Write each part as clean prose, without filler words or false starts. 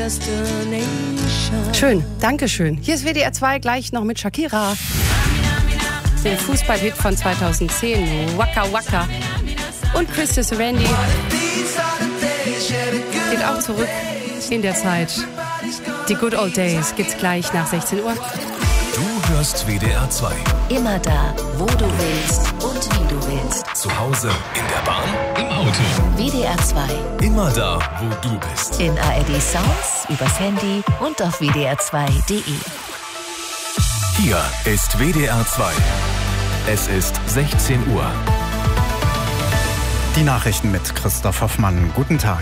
Schön, Dankeschön. Hier ist WDR 2 gleich noch mit Shakira. Den Fußballhit von 2010, Waka Waka. Und Christus Randy geht auch zurück in der Zeit. Die Good Old Days gibt's gleich nach 16 Uhr. Du hörst WDR 2. Immer da, wo du willst und wie du willst. Zu Hause, in der Bahn, im Auto. WDR 2. Immer da, wo du bist. In ARD Sounds, übers Handy und auf wdr2.de. Hier ist WDR 2. Es ist 16 Uhr. Die Nachrichten mit Christoph Hoffmann. Guten Tag.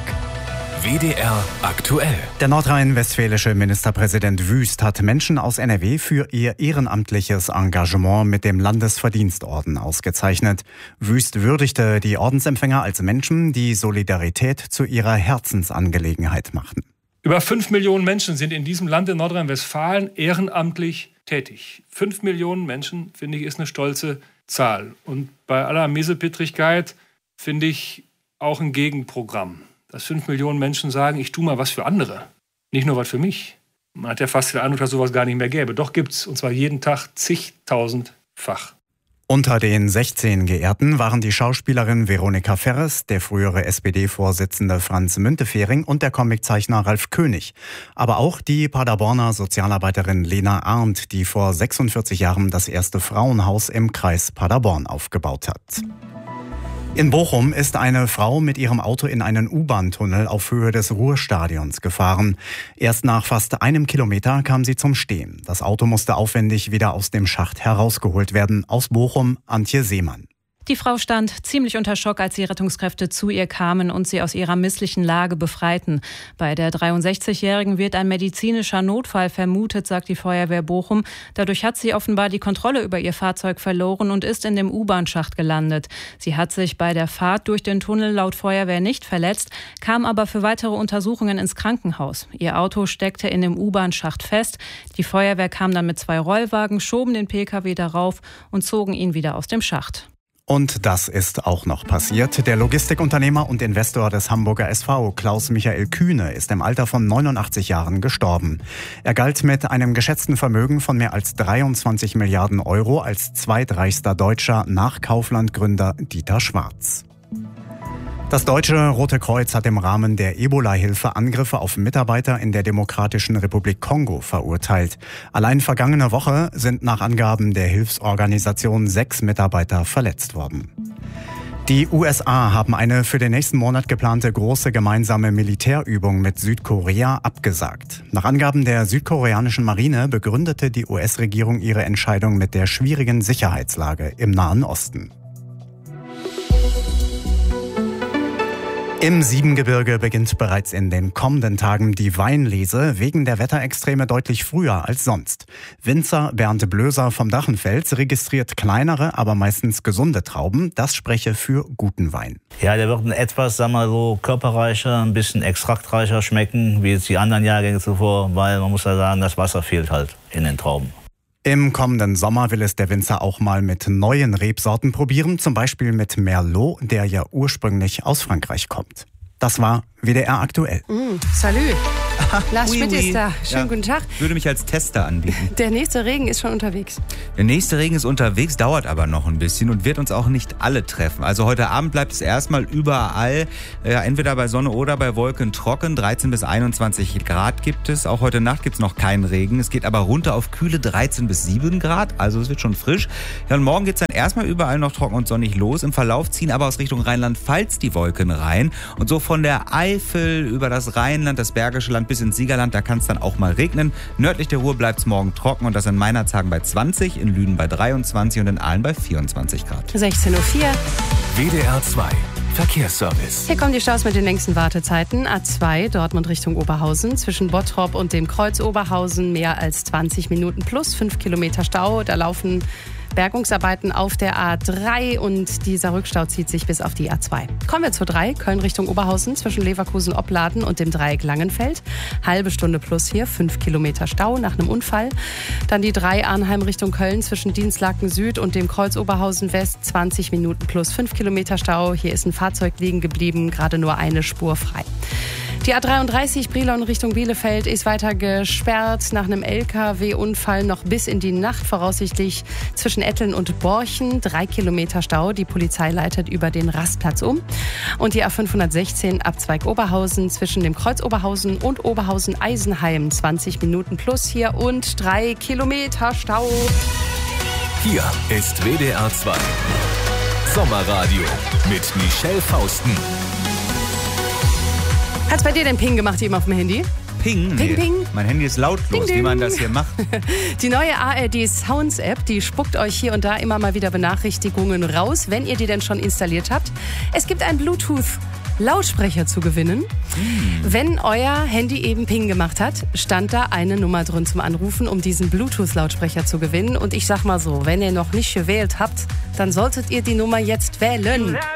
WDR aktuell. Der nordrhein-westfälische Ministerpräsident Wüst hat Menschen aus NRW für ihr ehrenamtliches Engagement mit dem Landesverdienstorden ausgezeichnet. Wüst würdigte die Ordensempfänger als Menschen, die Solidarität zu ihrer Herzensangelegenheit machten. Über 5 Millionen Menschen sind in diesem Land in Nordrhein-Westfalen ehrenamtlich tätig. 5 Millionen Menschen, finde ich, ist eine stolze Zahl. Und bei aller Miesepittrigkeit finde ich auch ein Gegenprogramm. Dass 5 Millionen Menschen sagen, ich tue mal was für andere, nicht nur was für mich. Man hat ja fast den Eindruck, dass sowas gar nicht mehr gäbe. Doch gibt's, und zwar jeden Tag zigtausendfach. Unter den 16 Geehrten waren die Schauspielerin Veronika Ferres, der frühere SPD-Vorsitzende Franz Müntefering und der Comiczeichner Ralf König. Aber auch die Paderborner Sozialarbeiterin Lena Arndt, die vor 46 Jahren das erste Frauenhaus im Kreis Paderborn aufgebaut hat. In Bochum ist eine Frau mit ihrem Auto in einen U-Bahn-Tunnel auf Höhe des Ruhrstadions gefahren. Erst nach fast einem Kilometer kam sie zum Stehen. Das Auto musste aufwendig wieder aus dem Schacht herausgeholt werden. Aus Bochum, Antje Seemann. Die Frau stand ziemlich unter Schock, als die Rettungskräfte zu ihr kamen und sie aus ihrer misslichen Lage befreiten. Bei der 63-Jährigen wird ein medizinischer Notfall vermutet, sagt die Feuerwehr Bochum. Dadurch hat sie offenbar die Kontrolle über ihr Fahrzeug verloren und ist in dem U-Bahn-Schacht gelandet. Sie hat sich bei der Fahrt durch den Tunnel laut Feuerwehr nicht verletzt, kam aber für weitere Untersuchungen ins Krankenhaus. Ihr Auto steckte in dem U-Bahn-Schacht fest. Die Feuerwehr kam dann mit 2 Rollwagen, schoben den Pkw darauf und zogen ihn wieder aus dem Schacht. Und das ist auch noch passiert. Der Logistikunternehmer und Investor des Hamburger SV, Klaus-Michael Kühne, ist im Alter von 89 Jahren gestorben. Er galt mit einem geschätzten Vermögen von mehr als 23 Milliarden Euro als zweitreichster Deutscher nach Kaufland-Gründer Dieter Schwarz. Das Deutsche Rote Kreuz hat im Rahmen der Ebola-Hilfe Angriffe auf Mitarbeiter in der Demokratischen Republik Kongo verurteilt. Allein vergangene Woche sind nach Angaben der Hilfsorganisation 6 Mitarbeiter verletzt worden. Die USA haben eine für den nächsten Monat geplante große gemeinsame Militärübung mit Südkorea abgesagt. Nach Angaben der südkoreanischen Marine begründete die US-Regierung ihre Entscheidung mit der schwierigen Sicherheitslage im Nahen Osten. Im Siebengebirge beginnt bereits in den kommenden Tagen die Weinlese, wegen der Wetterextreme deutlich früher als sonst. Winzer Bernd Blöser vom Dachenfels registriert kleinere, aber meistens gesunde Trauben. Das spreche für guten Wein. Ja, der wird etwas, sagen wir so, körperreicher, ein bisschen extraktreicher schmecken, wie jetzt die anderen Jahrgänge zuvor, weil man muss ja sagen, das Wasser fehlt halt in den Trauben. Im kommenden Sommer will es der Winzer auch mal mit neuen Rebsorten probieren, zum Beispiel mit Merlot, der ja ursprünglich aus Frankreich kommt. Das war WDR aktuell. Salut. Lars Schmidt ist da. Schönen guten Tag. Würde mich als Tester anbieten. Der nächste Regen ist schon unterwegs. Der nächste Regen ist unterwegs, dauert aber noch ein bisschen und wird uns auch nicht alle treffen. Also heute Abend bleibt es erstmal überall, entweder bei Sonne oder bei Wolken trocken. 13 bis 21 Grad gibt es. Auch heute Nacht gibt es noch keinen Regen. Es geht aber runter auf kühle 13 bis 7 Grad. Also es wird schon frisch. Ja, und morgen geht es dann erstmal überall noch trocken und sonnig los. Im Verlauf ziehen aber aus Richtung Rheinland-Pfalz die Wolken rein. Und so von der Eifel über das Rheinland, das Bergische Land bis ins Siegerland, da kann es dann auch mal regnen. Nördlich der Ruhr bleibt es morgen trocken und das in Meinerzhagen bei 20, in Lünen bei 23 und in Aalen bei 24 Grad. 16.04 Uhr. WDR 2 Verkehrsservice. Hier kommen die Staus mit den längsten Wartezeiten. A2 Dortmund Richtung Oberhausen. Zwischen Bottrop und dem Kreuz Oberhausen mehr als 20 Minuten plus 5 Kilometer Stau. Da laufen Bergungsarbeiten auf der A3 und dieser Rückstau zieht sich bis auf die A2. Kommen wir zur 3, Köln Richtung Oberhausen zwischen Leverkusen-Opladen und dem Dreieck Langenfeld. Halbe Stunde plus hier, 5 Kilometer Stau nach einem Unfall. Dann die 3 Arnheim Richtung Köln zwischen Dienstlaken Süd und dem Kreuz Oberhausen West, 20 Minuten plus 5 Kilometer Stau. Hier ist ein Fahrzeug liegen geblieben, gerade nur eine Spur frei. Die A33 Brilon Richtung Bielefeld ist weiter gesperrt nach einem LKW-Unfall noch bis in die Nacht, voraussichtlich zwischen Etteln und Borchen. 3 Kilometer Stau. Die Polizei leitet über den Rastplatz um. Und die A516 Abzweig Oberhausen zwischen dem Kreuz Oberhausen und Oberhausen-Eisenheim. 20 Minuten plus hier und 3 Kilometer Stau. Hier ist WDR 2 Sommerradio mit Michelle Fausten. Hat's bei dir denn Ping gemacht eben auf dem Handy? Ping? Nee. Ping. Mein Handy ist lautlos, Ding, ding. wie man das hier macht. Die neue ARD Sounds App, die spuckt euch hier und da immer mal wieder Benachrichtigungen raus, wenn ihr die denn schon installiert habt. Es gibt einen Bluetooth-Lautsprecher zu gewinnen. Wenn euer Handy eben Ping gemacht hat, stand da eine Nummer drin zum Anrufen, um diesen Bluetooth-Lautsprecher zu gewinnen. Und ich sag mal so, wenn ihr noch nicht gewählt habt, dann solltet ihr die Nummer jetzt wählen.